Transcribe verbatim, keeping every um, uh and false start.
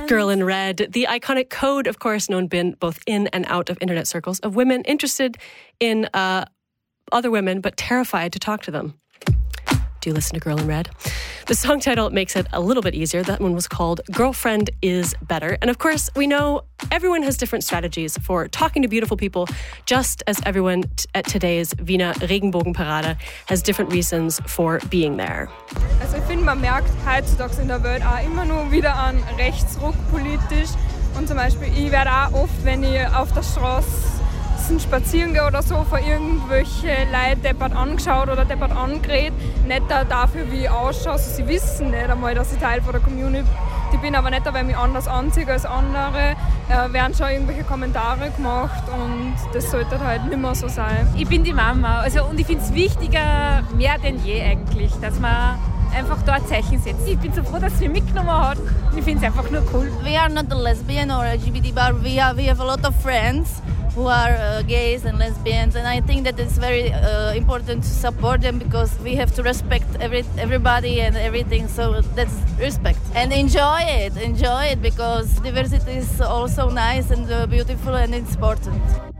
Girl in Red, the iconic code, of course, known been both in and out of internet circles of women interested in uh, other women but terrified to talk to them. Do listen to Girl in Red. The song title makes it a little bit easier. That one was called Girlfriend is Better. And of course, we know everyone has different strategies for talking to beautiful people, just as everyone t- at today's Wiener Regenbogenparade has different reasons for being there. Also ich finde, man merkt heutzutage in der Welt auch immer nur wieder an Rechtsruck politisch. Und zum Beispiel, ich werde auch oft, wenn ich auf der Straße spazieren gehe oder so, von irgendwelche Leute deppert angeschaut oder deppert angeredet. Nicht dafür, wie ich ausschaue. Also sie wissen nicht einmal, dass ich Teil von der Community bin, aber nicht, weil ich mich anders anziehe als andere. Äh, werden schon irgendwelche Kommentare gemacht und das sollte halt nicht mehr so sein. Ich bin die Mama, also, und ich finde es wichtiger, mehr denn je eigentlich, dass man einfach da ein Zeichen setzt. Ich bin so froh, dass sie mich mitgenommen hat und ich finde es einfach nur cool. We are not a lesbian or L G B T, but we have, we have a lot of friends who are uh, gays and lesbians, and I think that it's very uh, important to support them because we have to respect every everybody and everything, so that's respect. And enjoy it, enjoy it because diversity is also nice and uh, beautiful and important.